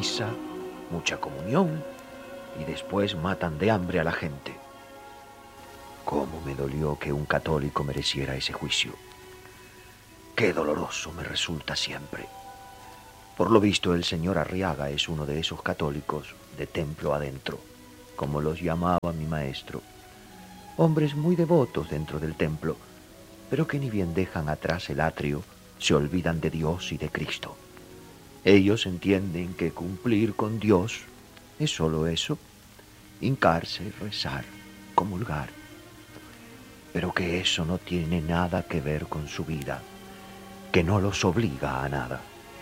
misa, mucha comunión, y después matan de hambre a la gente. Cómo me dolió que un católico mereciera ese juicio. Qué doloroso me resulta siempre. Por lo visto, el señor Arriaga es uno de esos católicos de templo adentro, como los llamaba mi maestro. Hombres muy devotos dentro del templo, pero que ni bien dejan atrás el atrio, se olvidan de Dios y de Cristo. Ellos entienden que cumplir con Dios es solo eso, hincarse, rezar, comulgar, pero que eso no tiene nada que ver con su vida, que no los obliga a nada.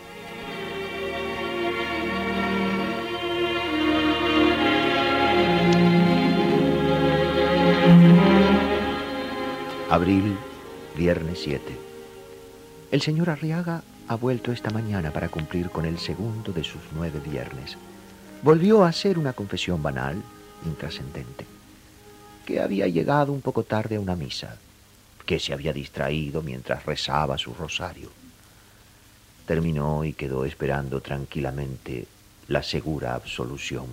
Abril, viernes 7. El señor Arriaga ha vuelto esta mañana para cumplir con el segundo de sus 9 viernes. Volvió a hacer una confesión banal, intrascendente, que había llegado un poco tarde a una misa, que se había distraído mientras rezaba su rosario. Terminó y quedó esperando tranquilamente la segura absolución.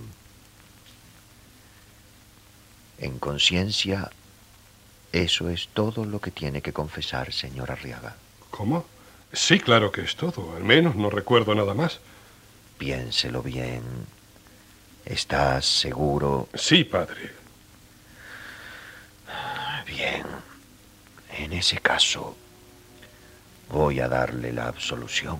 En conciencia, eso es todo lo que tiene que confesar, señor Arriaga. ¿Cómo? Sí, claro que es todo. Al menos no recuerdo nada más. Piénselo bien. ¿Estás seguro? Sí, padre. Bien. En ese caso, voy a darle la absolución.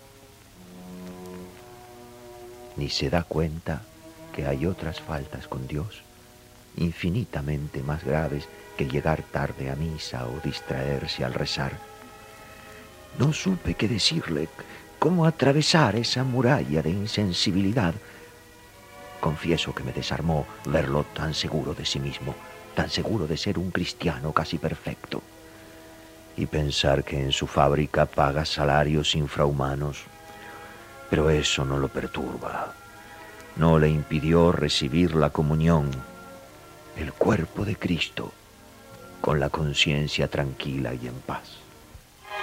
Ni se da cuenta que hay otras faltas con Dios, infinitamente más graves que llegar tarde a misa o distraerse al rezar. No supe qué decirle, cómo atravesar esa muralla de insensibilidad. Confieso que me desarmó verlo tan seguro de sí mismo, tan seguro de ser un cristiano casi perfecto. Y pensar que en su fábrica paga salarios infrahumanos. Pero eso no lo perturba. No le impidió recibir la comunión, el cuerpo de Cristo, con la conciencia tranquila y en paz.